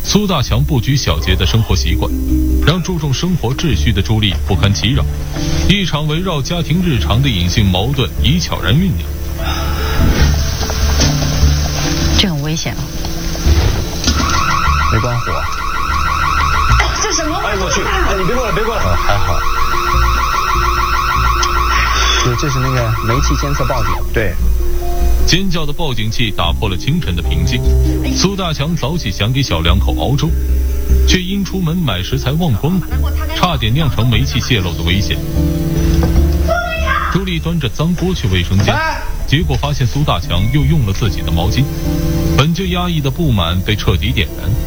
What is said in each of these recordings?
苏大强不拘小节的生活习惯，让注重生活秩序的朱莉不堪其扰。一场围绕家庭日常的隐性矛盾已悄然酝酿。 这很危险哦。 没关火。 这什么？ 哎，我去！哎，你别过来，别过来。还好。这是那个煤气监测报警。对。 尖叫的报警器打破了清晨的平静。苏大强早起想给小两口熬粥，却因出门买食材忘关火，差点酿成煤气泄漏的危险。朱莉端着脏锅去卫生间，结果发现苏大强又用了自己的毛巾，本就压抑的不满被彻底点燃。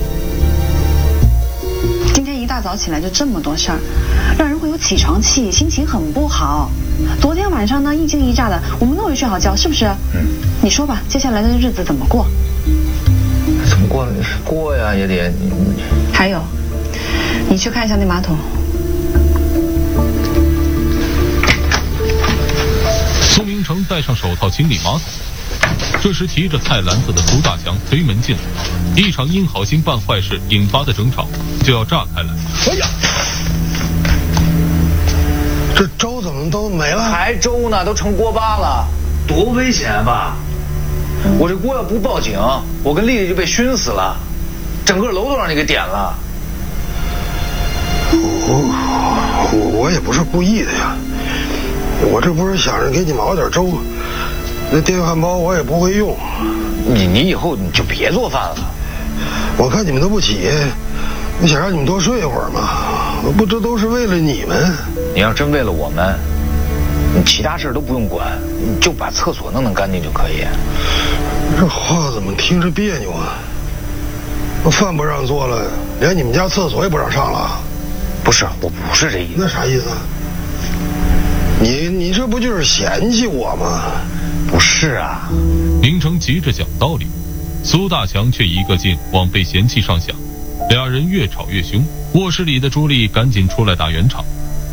今天一大早起来就这么多事儿，让人会有起床气，心情很不好。昨天晚上呢，一惊一乍的，我们都没睡好觉，是不是？你说吧，接下来的日子怎么过？ 怎么过呢？过呀，也得。 还有，你去看一下那马桶。 苏明成戴上手套清理马桶，这时提着菜篮子的苏大强推门进来，一场因好心办坏事引发的争吵就要炸开来。 哎呀！ 这粥怎么都没了？ 还粥呢，都成锅巴了，多危险吧！我这锅要不报警，我跟丽丽就被熏死了，整个楼都让你给点了。 我也不是故意的呀，我这不是想着给你们熬点粥，那电饭煲我也不会用。 你以后你就别做饭了。 我看你们都不起，我想让你们多睡一会儿嘛，不，这都是为了你们。 你要真为了我们，你其他事都不用管，你就把厕所弄干净就可以。 这话怎么听着别扭啊？我饭不让做了，连你们家厕所也不让上了？ 不是，我不是这意思。 那啥意思？你这不就是嫌弃我吗？ 不是啊。 明成急着讲道理，苏大强却一个劲往被嫌弃上想，俩人越吵越凶。卧室里的朱莉赶紧出来打圆场。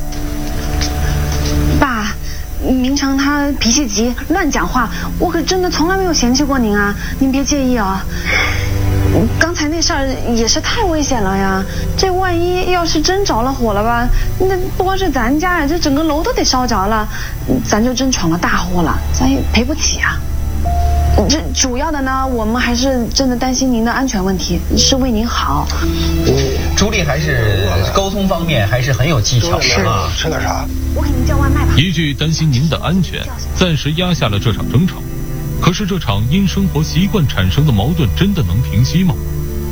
爸，明成他脾气急，乱讲话，我可真的从来没有嫌弃过您啊，您别介意啊。刚才那事儿也是太危险了呀，这万一要是真着了火了吧，那不光是咱家呀，这整个楼都得烧着了，咱就真闯了大祸了，咱也赔不起啊。这主要的呢，我们还是真的担心您的安全问题，是为您好。 朱莉还是沟通方面还是很有技巧的啊。 吃点啥？ 我给您叫外卖吧。 一句担心您的安全，暂时压下了这场争吵。可是这场因生活习惯产生的矛盾真的能平息吗？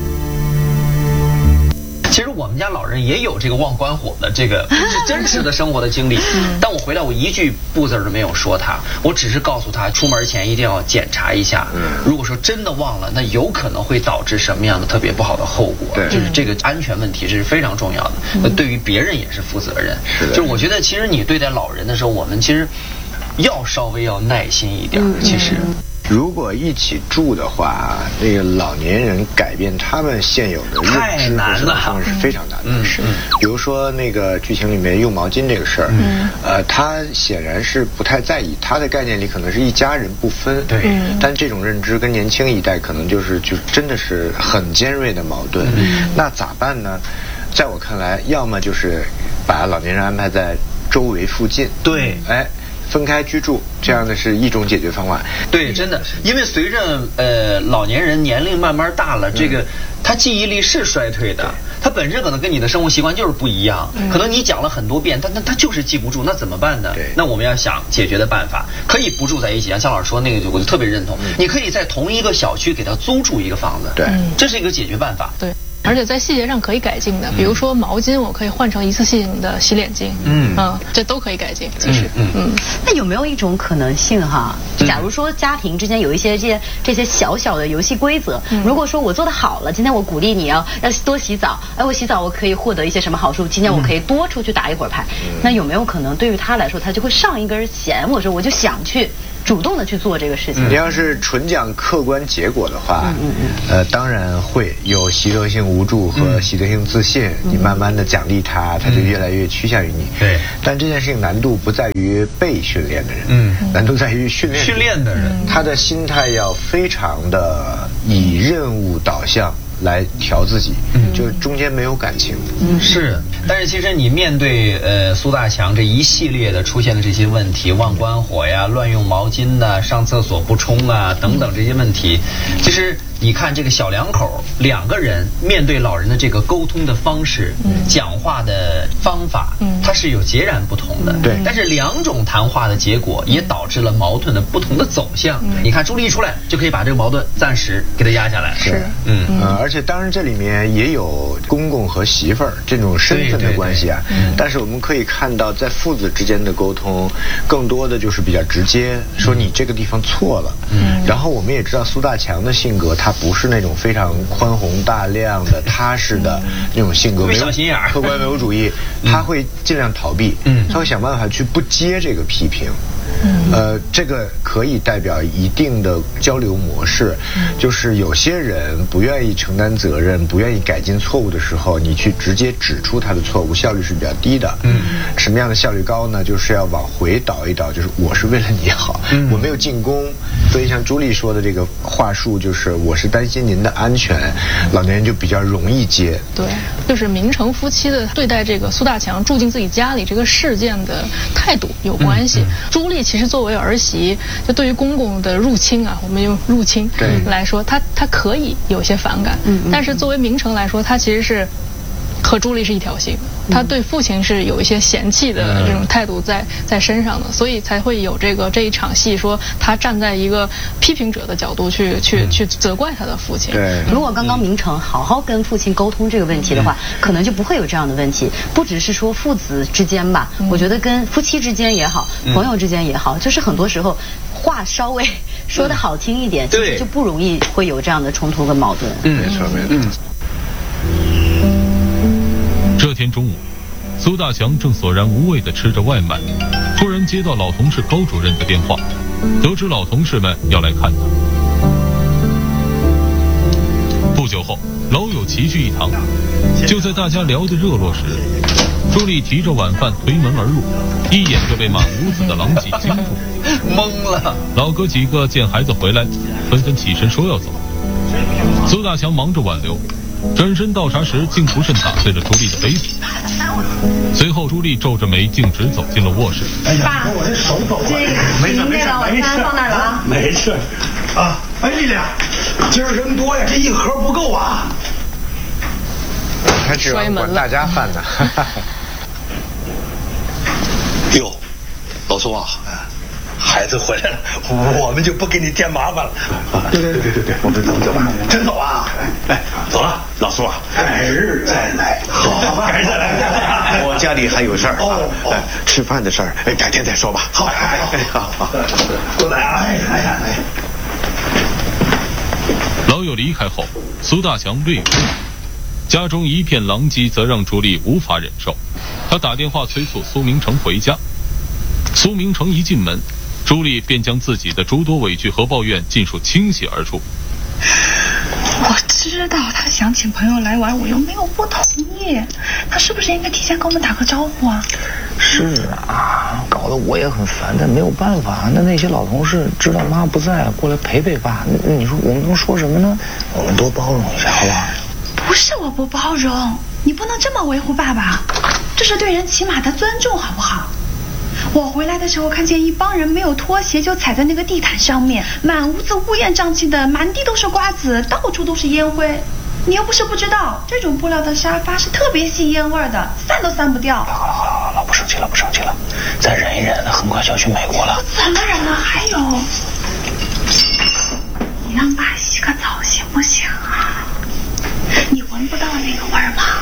其实我们家老人也有这个忘关火的这个是真实的生活的经历，但我回来我一句不字都没有说他，我只是告诉他出门前一定要检查一下，如果说真的忘了，那有可能会导致什么样的特别不好的后果，就是这个安全问题，这是非常重要的，那对于别人也是负责任。就是我觉得其实你对待老人的时候，我们其实要稍微要耐心一点，其实。 如果一起住的话，那个老年人改变他们现有的认知和生活方式是非常难的。比如说那个剧情里面用毛巾这个事儿，他显然是不太在意，他的概念里可能是一家人不分。对，但这种认知跟年轻一代可能就真的是很尖锐的矛盾。那咋办呢？在我看来，要么就是把老年人安排在周围附近。对，分开居住，这样的是一种解决方案。 对，真的，因为随着老年人年龄慢慢大了，这个他记忆力是衰退的，他本身可能跟你的生活习惯就是不一样，可能你讲了很多遍，他就是记不住，那怎么办呢？那我们要想解决的办法，可以不住在一起，像夏老师说那个，我就特别认同。你可以在同一个小区给他租住一个房子，对，这是一个解决办法。 对。而且在细节上可以改进的，比如说毛巾，我可以换成一次性的洗脸巾，这都可以改进。其实， 那有没有一种可能性哈？假如说家庭之间有一些这些小小的游戏规则，如果说我做得好了，今天我鼓励你要多洗澡，我洗澡我可以获得一些什么好处？今天我可以多出去打一会儿牌，那有没有可能对于他来说，他就会上一根弦？我说我就想去主动的去做这个事情。 你要是纯讲客观结果的话，当然会有习得性无助和习得性自信，你慢慢的奖励他，他就越来越趋向于你。对，但这件事情难度不在于被训练的人，难度在于训练的人，他的心态要非常的以任务导向来调自己，就中间没有感情。 是，但是其实你面对苏大强这一系列的出现的这些问题，忘关火呀、乱用毛巾呐、上厕所不冲啊等等这些问题，其实你看这个小两口两个人面对老人的这个沟通的方式、讲话的方法，它是有截然不同的。 对， 但是两种谈话的结果也导致了矛盾的不同的走向。你看朱莉一出来就可以把这个矛盾暂时给它压下来。 是， 而且当然这里面也有公公和媳妇儿这种身份的关系啊。但是我们可以看到，在父子之间的沟通，更多的就是比较直接，说你这个地方错了。然后我们也知道苏大强的性格，他不是那种非常宽宏大量的、踏实的那种性格， 没有小心眼儿， 客观唯物主义，他会尽量逃避，他会想办法去不接这个批评。这个可以代表一定的交流模式，就是有些人不愿意承担责任、不愿意改进错误的时候，你去直接指出他的错误，效率是比较低的。什么样的效率高呢？就是要往回倒一倒，就是我是为了你好，我没有进攻。所以像朱莉说的这个话术，就是我是担心您的安全，老年人就比较容易接。 对，就是明成夫妻的对待这个苏大强住进自己家里这个事件的态度有关系。朱莉其实作为儿媳，就对于公公的入侵啊，我们用入侵来说，他可以有些反感，但是作为明成来说，他其实是和朱莉是一条心，他对父亲是有一些嫌弃的这种态度在身上的，所以才会有这一场戏，说他站在一个批评者的角度去责怪他的父亲。 对， 如果刚刚明成好好跟父亲沟通这个问题的话，可能就不会有这样的问题。不只是说父子之间吧，我觉得跟夫妻之间也好，朋友之间也好，就是很多时候话稍微说得好听一点，其实就不容易会有这样的冲突跟矛盾。 没错没错。 这天中午，苏大强正索然无味地吃着外卖，突然接到老同事高主任的电话，得知老同事们要来看他。不久后，老友齐聚一堂，就在大家聊得热络时，朱莉提着晚饭推门而入，一眼就被满屋子的狼藉惊住， 懵了。 老哥几个见孩子回来，纷纷起身说要走。苏大强忙着挽留，转身倒茶时竟不慎打碎了朱莉的杯子。随后朱莉皱着眉径直走进了卧室。 爸，我这手抖了。 没事没事，晚餐放那儿了啊。 没事啊。哎，丽丽，今儿人多呀，这一盒不够啊。 还指望管大家饭呢。 哟，老苏啊，孩子回来了，我们就不给你添麻烦了。对，我们走吧。真走啊？哎，走了，老苏啊，改日再来。好，改日再来。 我家里还有事儿。吃饭的事儿，改天再说吧。 好，多来啊！哎。 老友离开后，苏大强略有家中一片狼藉，则让朱莉无法忍受。他打电话催促苏明成回家。苏明成一进门，朱莉便将自己的诸多委屈和抱怨尽数倾泻而出。 我知道他想请朋友来玩，我又没有不同意，他是不是应该提前跟我们打个招呼啊？ 是啊，搞得我也很烦，但没有办法。那些老同事知道妈不在，过来陪陪爸，你说我们能说什么呢？我们多包容一下，好吧？ 不是我不包容，你不能这么维护爸爸，这是对人起码的尊重，好不好？我回来的时候看见一帮人没有脱鞋就踩在那个地毯上面，满屋子乌烟瘴气的，满地都是瓜子，到处都是烟灰。你又不是不知道，这种布料的沙发是特别吸烟味的，散都散不掉。 好了，不生气了，再忍一忍，很快就要去美国了。 怎么忍了？还有，你让爸洗个澡行不行啊？你闻不到那个味儿吗？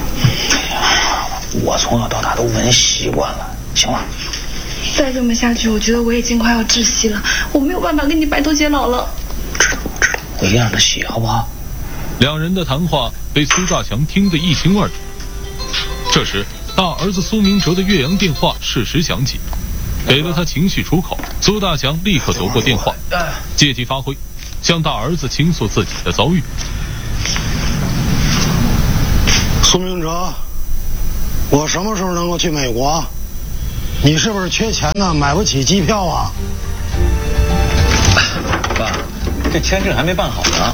我从小到大都闻习惯了，行吗？ 再这么下去，我觉得我已经快要窒息了，我没有办法跟你白头偕老了。 知道，我一定让他洗，好不好？ 两人的谈话被苏大强听得一清二楚。这时，大儿子苏明哲的岳阳电话适时响起，给了他情绪出口。苏大强立刻夺过电话，借题发挥，向大儿子倾诉自己的遭遇。 苏明哲，我什么时候能够去美国？你是不是缺钱呢？买不起机票啊？ 爸，这签证还没办好呢。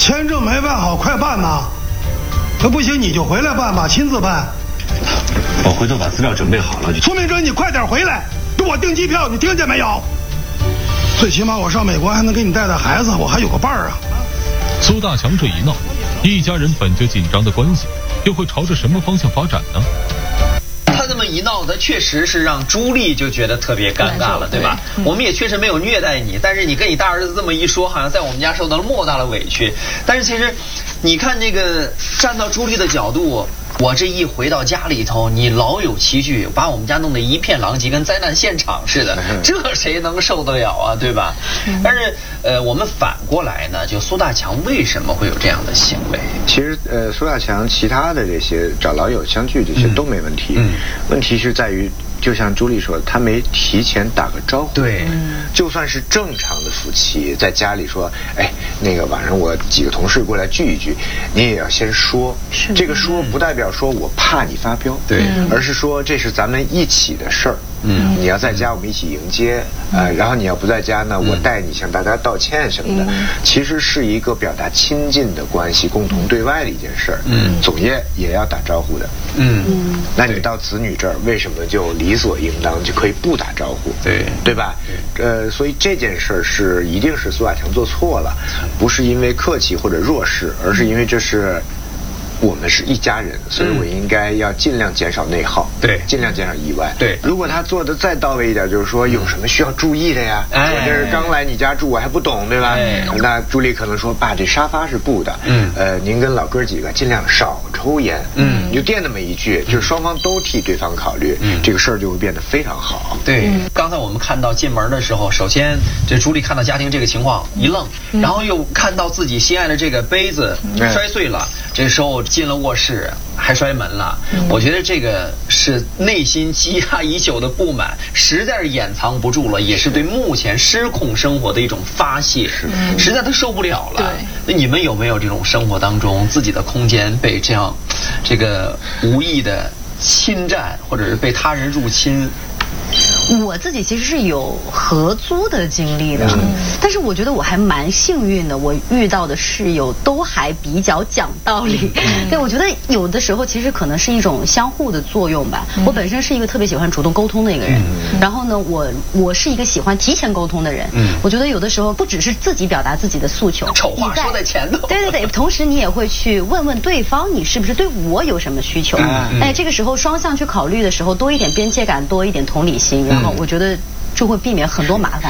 签证没办好，快办呐！那不行你就回来办吧，亲自办。 我回头把资料准备好了就。 苏明哲，你快点回来，给我订机票，你听见没有？最起码我上美国还能给你带带孩子，我还有个伴儿啊。 苏大强这一闹，一家人本就紧张的关系，又会朝着什么方向发展呢？ 他这么一闹，他确实是让朱莉就觉得特别尴尬了，对吧？我们也确实没有虐待你，但是你跟你大儿子这么一说，好像在我们家受到了莫大的委屈。但是其实，你看这个站到朱莉的角度。我这一回到家里头，你老有齐聚，把我们家弄得一片狼藉，跟灾难现场似的，这谁能受得了啊，对吧？但是我们反过来呢，就苏大强为什么会有这样的行为？ 其实苏大强其他的这些找老友相聚这些都没问题，问题是在于。就像朱莉说的，他没提前打个招呼。 对， 就算是正常的夫妻，在家里说，哎，那个晚上我几个同事过来聚一聚，你也要先说。是这个说不代表说我怕你发飙，对，而是说这是咱们一起的事儿。你要在家我们一起迎接，然后你要不在家呢，我带你向大家道歉什么的，其实是一个表达亲近的关系，共同对外的一件事儿。总也要打招呼的。那你到子女这儿，为什么就理所应当就可以不打招呼？对吧？所以这件事儿一定是苏大强做错了，不是因为客气或者弱势，而是因为这是。我们是一家人，所以我应该要尽量减少内耗，对，尽量减少意外。对，如果他做的再到位一点，就是说有什么需要注意的呀？我这是刚来你家住，我还不懂，对吧？那朱莉可能说，爸，这沙发是布的，您跟老哥几个尽量少抽烟，你就垫那么一句，就是双方都替对方考虑，这个事儿就会变得非常好。 对，刚才我们看到进门的时候，首先这朱莉看到家庭这个情况一愣，然后又看到自己心爱的这个杯子摔碎了，这时候。进了卧室还摔门了，我觉得这个是内心积压已久的不满，实在是掩藏不住了，也是对目前失控生活的一种发泄，实在他受不了了。那你们有没有这种生活当中自己的空间被这个无意的侵占，或者是被他人入侵？ 我自己其实是有合租的经历的，但是我觉得我还蛮幸运的，我遇到的室友都还比较讲道理。对，我觉得有的时候其实可能是一种相互的作用吧。我本身是一个特别喜欢主动沟通的一个人，然后呢，我是一个喜欢提前沟通的人。我觉得有的时候不只是自己表达自己的诉求， 丑话说在前头。 对，同时你也会去问问对方，你是不是对我有什么需求？这个时候双向去考虑的时候，多一点边界感，多一点同理心。然后我觉得就会避免很多麻烦。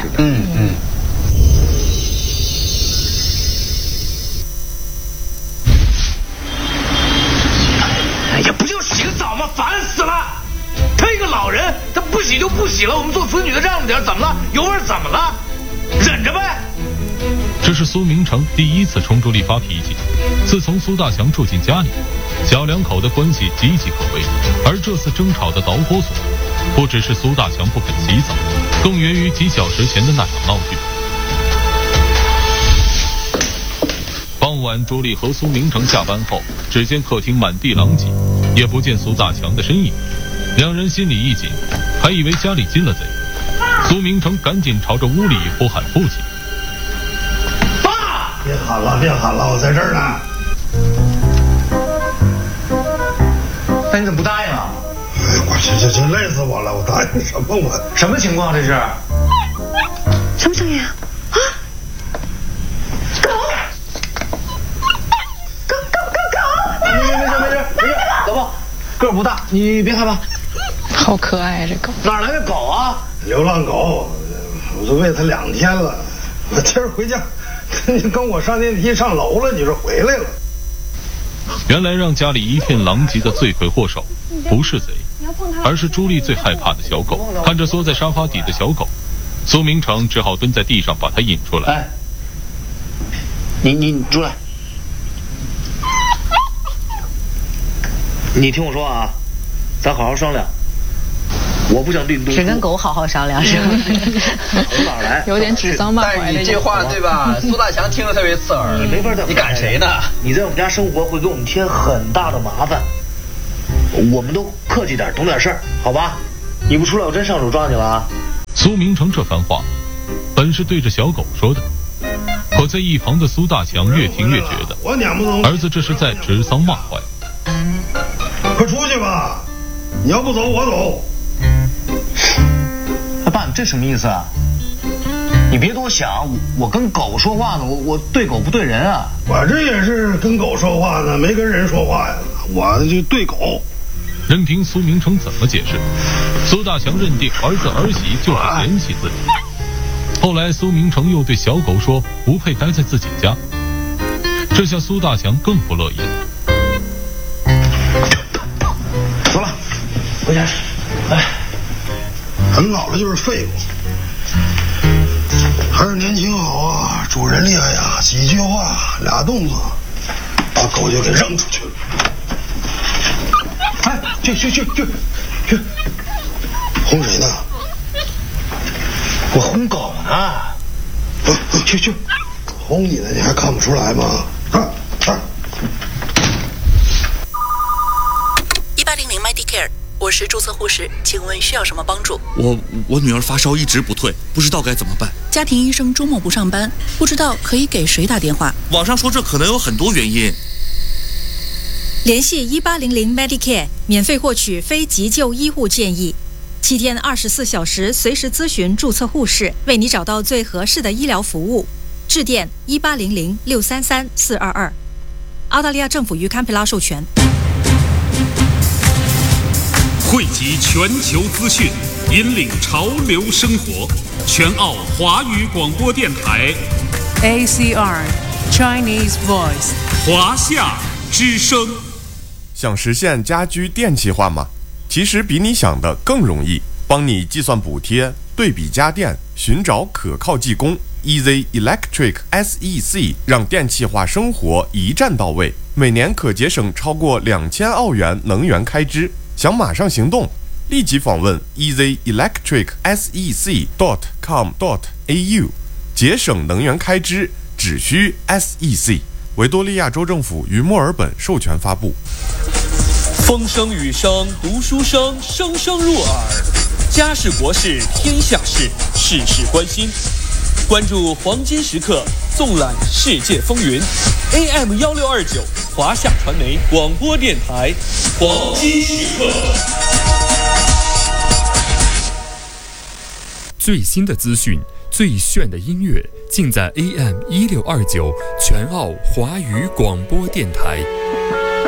哎呀，不就洗个澡吗？烦死了！他一个老人，他不洗就不洗了。我们做子女的让着点，怎么了？有味怎么了？忍着呗。 这是苏明成第一次冲朱莉发脾气。自从苏大强住进家里，小两口的关系岌岌可危。而这次争吵的导火索，不只是苏大强不肯洗澡，更源于几小时前的那场闹剧。傍晚，朱莉和苏明成下班后，只见客厅满地狼藉，也不见苏大强的身影。两人心里一紧，还以为家里进了贼。苏明成赶紧朝着屋里呼喊父亲：“ 爸！ 别喊了，别喊了，我在这儿呢。” 那你怎么不答应啊？ 哎，我这累死我了！我答应什么？我什么情况？这是什么声音啊？狗！ 没事，老婆，个儿不大，你别害怕。 好可爱啊，这狗。 哪来的狗啊？ 流浪狗，我都喂它2天了。我今儿回家，你跟我上电梯上楼了，你说回来了。 原来让家里一片狼藉的罪魁祸首不是贼，而是朱莉最害怕的小狗。看着缩在沙发底的小狗，苏明成只好蹲在地上把它引出来。 哎，你出来，你听我说啊，咱好好商量。我不想对你动粗。 只跟狗好好商量是吗？ 从哪儿来？ 有点指桑骂槐的。 但是你这话对吧？苏大强听着特别刺耳。 你没法你赶谁呢？ 你在我们家生活会给我们添很大的麻烦。我们都客气点，懂点事儿，好吧？你不出来，我真上手抓你了啊！ 苏明成这番话，本是对着小狗说的，可躲在一旁的苏大强越听越觉得，儿子这是在指桑骂槐。 快出去吧，你要不走我走。 爸，你这什么意思啊？你别多想，我跟狗说话呢，我对狗不对人啊。 我这也是跟狗说话呢，没跟人说话呀，我就对狗。 任凭苏明成怎么解释，苏大强认定儿子儿媳就是嫌弃自己。后来苏明成又对小狗说不配待在自己家，这下苏大强更不乐意了。 走了，回家。哎， 人老了就是废物，还是年轻好啊！主人厉害呀，几句话俩动作，把狗就给扔出去了。 哎，去， 轰谁呢？ 我轰狗呢。去， 轰你呢，你还看不出来吗 ？1800 Medicare， 我是注册护士，请问需要什么帮助？ 我女儿发烧一直不退，不知道该怎么办。 家庭医生周末不上班，不知道可以给谁打电话？ 网上说这可能有很多原因。 联系1800 Medicare， 免费获取非急救医护建议，7天24小时随时咨询注册护士，为你找到最合适的医疗服务。致电1800 633 422。澳大利亚政府于堪培拉授权。 汇集全球资讯，引领潮流生活。全澳华语广播电台 ACR Chinese Voice 华夏之声。 想实现家居电气化吗？其实比你想的更容易，帮你计算补贴，对比家电，寻找可靠技工。Easy Electric SEC 让电气化生活一站到位，每年可节省超过2000澳元能源开支。想马上行动，立即访问 easyelectricsec.com.au， 节省能源开支只需 SEC。维多利亚州政府于墨尔本授权发布。 风声雨声读书声，声声入耳。家事国事天下事，事事关心。关注黄金时刻，纵览世界风云。AM1629华夏传媒广播电台，黄金时刻。 最新的资讯，最炫的音乐，尽在AM1629全澳华语广播电台。